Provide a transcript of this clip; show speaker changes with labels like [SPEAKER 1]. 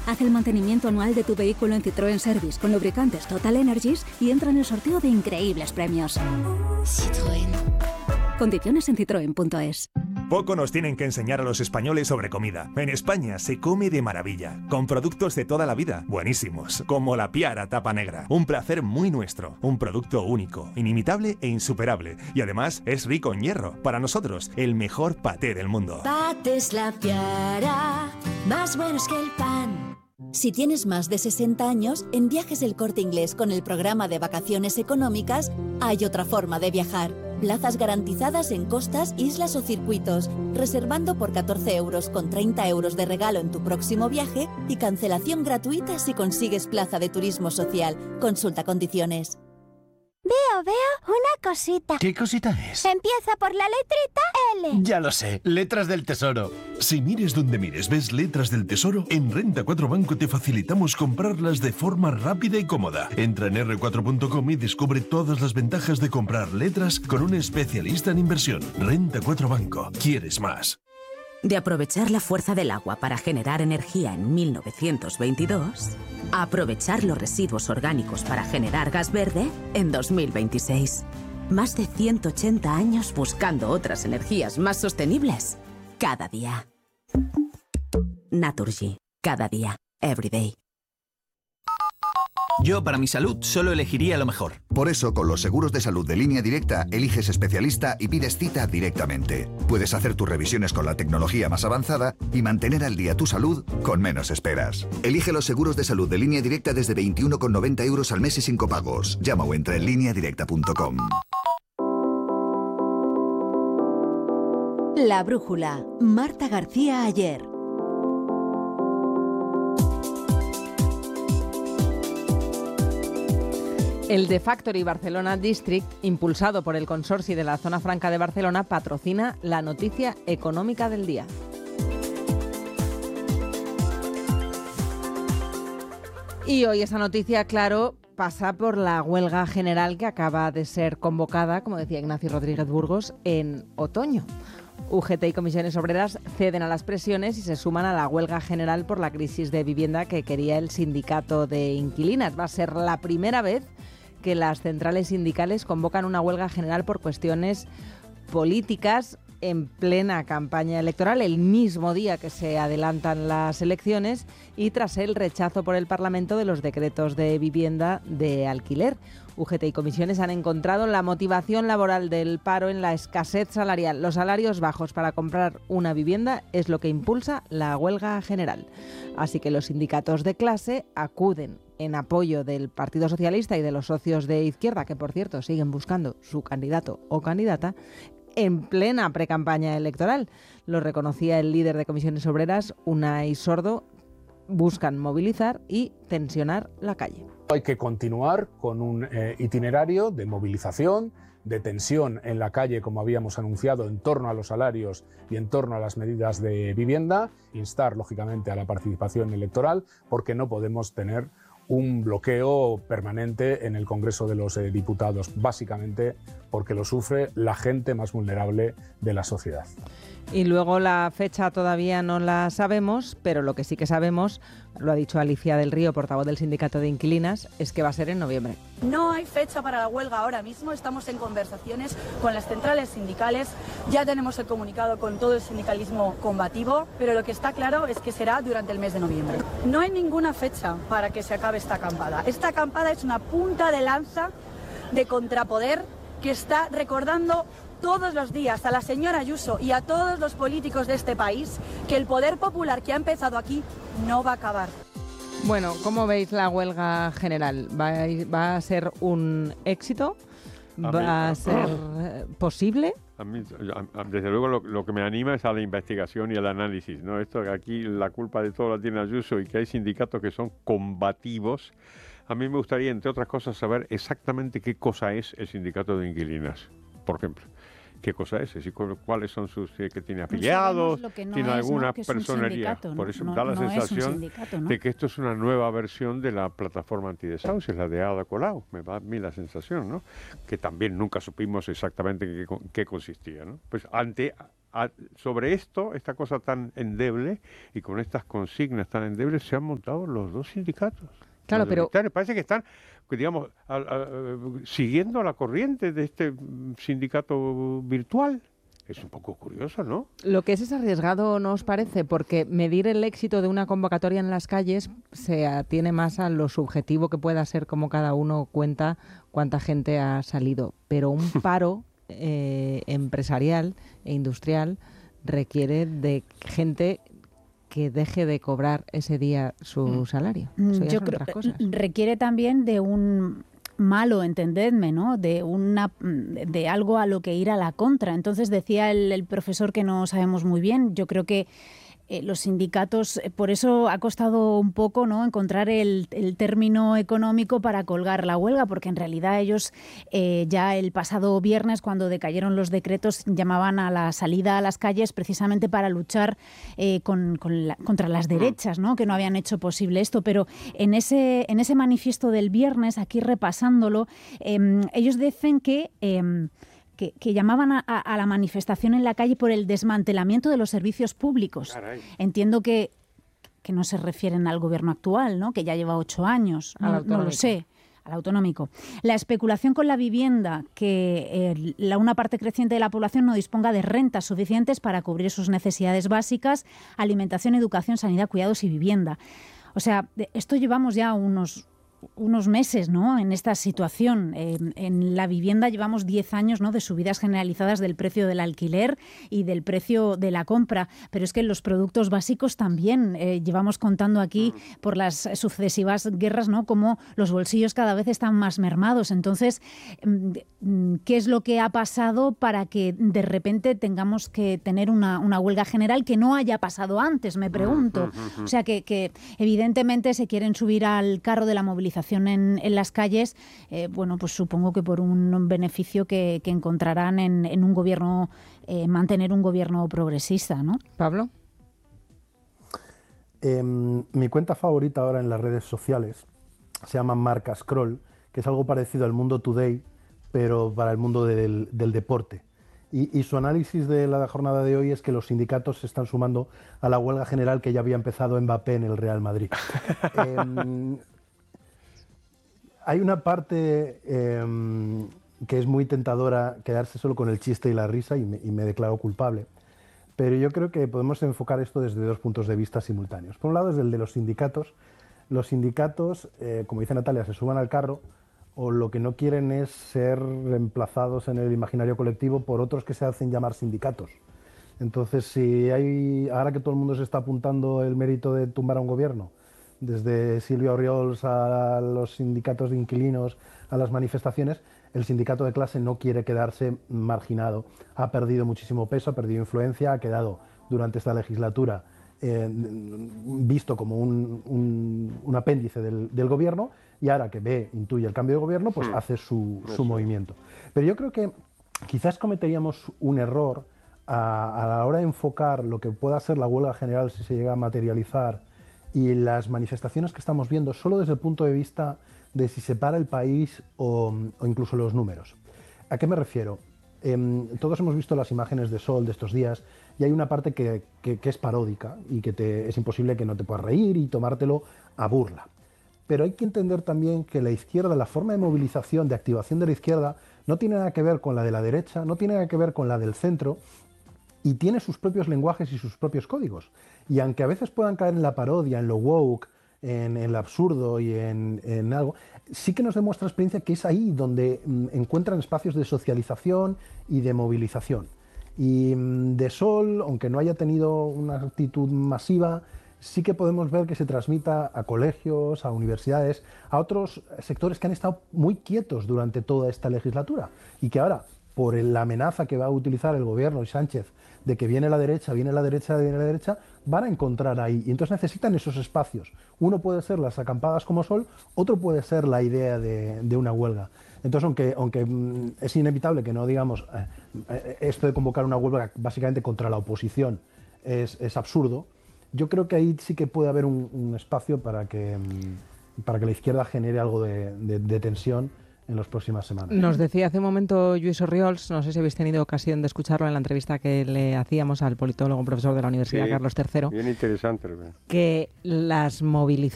[SPEAKER 1] Haz el mantenimiento anual de tu vehículo en Citroën Service con lubricantes Total Energies y entra en el sorteo de increíbles premios. Citroën. Condiciones en citroen.es.
[SPEAKER 2] Poco nos tienen que enseñar a los españoles sobre comida. En España se come de maravilla, con productos de toda la vida, buenísimos, como la Piara Tapa Negra. Un placer muy nuestro, un producto único, inimitable e insuperable. Y además es rico en hierro. Para nosotros, el mejor paté del mundo.
[SPEAKER 3] Patés La Piara, más buenos que el pan. Si tienes más de 60 años, en Viajes El Corte Inglés con el programa de vacaciones económicas hay otra forma de viajar. Plazas garantizadas en costas, islas o circuitos, reservando por 14 euros con 30 euros de regalo en tu próximo viaje y cancelación gratuita si consigues plaza de turismo social. Consulta condiciones.
[SPEAKER 4] Veo una cosita.
[SPEAKER 5] ¿Qué cosita es?
[SPEAKER 4] Empieza por la letrita L.
[SPEAKER 5] Ya lo sé, letras del tesoro.
[SPEAKER 6] Si mires donde mires, ves letras del tesoro, en Renta 4 Banco te facilitamos comprarlas de forma rápida y cómoda. Entra en r4.com y descubre todas las ventajas de comprar letras con un especialista en inversión. Renta 4 Banco. ¿Quieres más?
[SPEAKER 7] De aprovechar la fuerza del agua para generar energía en 1922, a aprovechar los residuos orgánicos para generar gas verde en 2026. Más de 180 años buscando otras energías más sostenibles cada día. Naturgy. Cada día. Every day.
[SPEAKER 5] Yo, para mi salud, solo elegiría lo mejor.
[SPEAKER 8] Por eso, con los seguros de salud de Línea Directa, eliges especialista y pides cita directamente. Puedes hacer tus revisiones con la tecnología más avanzada y mantener al día tu salud con menos esperas. Elige los seguros de salud de Línea Directa desde 21,90 euros al mes y sin copagos. Llama o entra en lineadirecta.com.
[SPEAKER 9] La Brújula. Marta García Ayer.
[SPEAKER 10] El The Factory Barcelona District, impulsado por el Consorci de la Zona Franca de Barcelona, patrocina la noticia económica del día. Y hoy esa noticia, claro, pasa por la huelga general que acaba de ser convocada, como decía Ignacio Rodríguez Burgos, en otoño. UGT y comisiones obreras ceden a las presiones y se suman a la huelga general por la crisis de vivienda que quería el sindicato de inquilinas. Va a ser la primera vez que las centrales sindicales convocan una huelga general por cuestiones políticas en plena campaña electoral, el mismo día que se adelantan las elecciones y tras el rechazo por el Parlamento de los decretos de vivienda de alquiler. UGT y comisiones han encontrado la motivación laboral del paro en la escasez salarial. Los salarios bajos para comprar una vivienda es lo que impulsa la huelga general. Así que los sindicatos de clase acuden en apoyo del Partido Socialista y de los socios de izquierda, que por cierto siguen buscando su candidato o candidata, en plena precampaña electoral. Lo reconocía el líder de comisiones obreras, Unai Sordo. Buscan movilizar y tensionar la calle.
[SPEAKER 11] Hay que continuar con un itinerario de movilización, de tensión en la calle, como habíamos anunciado, en torno a los salarios y en torno a las medidas de vivienda, instar lógicamente a la participación electoral, porque no podemos tener un bloqueo permanente en el Congreso de los Diputados, básicamente porque lo sufre la gente más vulnerable de la sociedad.
[SPEAKER 10] Y luego la fecha todavía no la sabemos, pero lo que sí que sabemos, lo ha dicho Alicia del Río, portavoz del Sindicato de Inquilinas, es que va a ser en noviembre.
[SPEAKER 12] No hay fecha para la huelga ahora mismo, estamos en conversaciones con las centrales sindicales, ya tenemos el comunicado con todo el sindicalismo combativo, pero lo que está claro es que será durante el mes de noviembre. No hay ninguna fecha para que se acabe esta acampada. Esta acampada es una punta de lanza de contrapoder que está recordando todos los días a la señora Ayuso y a todos los políticos de este país que el poder popular que ha empezado aquí no va a acabar.
[SPEAKER 10] Bueno, ¿cómo veis la huelga general? ¿Va a ser un éxito? ¿Va a ser posible?
[SPEAKER 13] A mí, desde luego, lo que me anima es a la investigación y al análisis, ¿no? Esto que aquí la culpa de todo la tiene Ayuso y que hay sindicatos que son combativos. A mí me gustaría, entre otras cosas, saber exactamente qué cosa es el sindicato de inquilinas, por ejemplo. ¿Qué cosa es? Es decir, ¿cuáles son sus... que tiene afiliados?
[SPEAKER 14] No
[SPEAKER 13] ¿Tiene alguna personería? Por eso da la sensación de que esto es una nueva versión de la plataforma antidesahucios, la de Ada Colau. Me da a mí la sensación, ¿no? Que también nunca supimos exactamente en qué consistía, ¿no? Pues sobre esta cosa tan endeble y con estas consignas tan endebles se han montado los dos sindicatos.
[SPEAKER 10] Claro, pero
[SPEAKER 13] parece que están, digamos, siguiendo la corriente de este sindicato virtual. Es un poco curioso, ¿no?
[SPEAKER 10] Lo que es arriesgado, ¿no os parece? Porque medir el éxito de una convocatoria en las calles se atiene más a lo subjetivo que pueda ser, como cada uno cuenta cuánta gente ha salido. Pero un paro empresarial e industrial requiere de gente que deje de cobrar ese día su salario.
[SPEAKER 14] Yo creo que requiere también de un malo, entendedme, ¿no? De algo a lo que ir a la contra. Entonces decía el profesor que no sabemos muy bien. Yo creo que los sindicatos, por eso ha costado un poco, ¿no?, encontrar el término económico para colgar la huelga, porque en realidad ellos ya el pasado viernes, cuando decayeron los decretos, llamaban a la salida a las calles precisamente para luchar contra las derechas, ¿no?, que no habían hecho posible esto. Pero en ese manifiesto del viernes, aquí repasándolo, ellos dicen que llamaban a la manifestación en la calle por el desmantelamiento de los servicios públicos. Caray. Entiendo que no se refieren al gobierno actual, ¿no?, que ya lleva 8 años, no lo sé, al autonómico. La especulación con la vivienda, que una parte creciente de la población no disponga de rentas suficientes para cubrir sus necesidades básicas, alimentación, educación, sanidad, cuidados y vivienda. O sea, esto llevamos ya unos meses, ¿no?, en esta situación. En la vivienda llevamos 10 años, ¿no?, de subidas generalizadas del precio del alquiler y del precio de la compra, pero es que los productos básicos también llevamos contando aquí por las sucesivas guerras, ¿no?, como los bolsillos cada vez están más mermados. Entonces, ¿qué es lo que ha pasado para que de repente tengamos que tener una huelga general que no haya pasado antes? Me pregunto. O sea, que evidentemente se quieren subir al carro de la movilización en las calles, bueno, pues supongo que por un beneficio que encontrarán en un gobierno, mantener un gobierno progresista, ¿no?
[SPEAKER 10] Pablo.
[SPEAKER 15] Mi cuenta favorita ahora en las redes sociales se llama Marca Scroll, que es algo parecido al Mundo Today, pero para el mundo del deporte. Y su análisis de la jornada de hoy es que los sindicatos se están sumando a la huelga general que ya había empezado Mbappé en el Real Madrid. Hay una parte que es muy tentadora, quedarse solo con el chiste y la risa, y me declaro culpable. Pero yo creo que podemos enfocar esto desde 2 puntos de vista simultáneos. Por un lado, desde el de los sindicatos. Los sindicatos, como dice Natalia, se suban al carro, o lo que no quieren es ser reemplazados en el imaginario colectivo por otros que se hacen llamar sindicatos. Entonces, ahora que todo el mundo se está apuntando el mérito de tumbar a un gobierno, desde Silvia Orriols a los sindicatos de inquilinos, a las manifestaciones, el sindicato de clase no quiere quedarse marginado. Ha perdido muchísimo peso, ha perdido influencia, ha quedado durante esta legislatura visto como un apéndice del gobierno, y ahora que intuye el cambio de gobierno, pues hace su movimiento. Pero yo creo que quizás cometeríamos un error a la hora de enfocar lo que pueda ser la huelga general si se llega a materializar y las manifestaciones que estamos viendo solo desde el punto de vista de si se para el país o incluso los números. ¿A qué me refiero? Todos hemos visto las imágenes de Sol de estos días y hay una parte que es paródica y que es imposible que no te puedas reír y tomártelo a burla. Pero hay que entender también que la izquierda, la forma de movilización, de activación de la izquierda, no tiene nada que ver con la de la derecha, no tiene nada que ver con la del centro, y tiene sus propios lenguajes y sus propios códigos. Y aunque a veces puedan caer en la parodia, en lo woke, en el absurdo y en algo, sí que nos demuestra experiencia que es ahí donde encuentran espacios de socialización y de movilización. Y de Sol, aunque no haya tenido una actitud masiva, sí que podemos ver que se transmita a colegios, a universidades, a otros sectores que han estado muy quietos durante toda esta legislatura y que ahora, por la amenaza que va a utilizar el gobierno y Sánchez de que viene la derecha, van a encontrar ahí. Y entonces necesitan esos espacios. Uno puede ser las acampadas como Sol, otro puede ser la idea de una huelga. Entonces, aunque es inevitable que no digamos esto de convocar una huelga básicamente contra la oposición es absurdo, yo creo que ahí sí que puede haber un espacio para que la izquierda genere algo de tensión en las próximas semanas.
[SPEAKER 10] Nos decía hace un momento Lluís Orriols, no sé si habéis tenido ocasión de escucharlo en la entrevista que le hacíamos al politólogo, profesor de la Universidad Carlos III.
[SPEAKER 13] Bien interesante.
[SPEAKER 10] Que las movilizaciones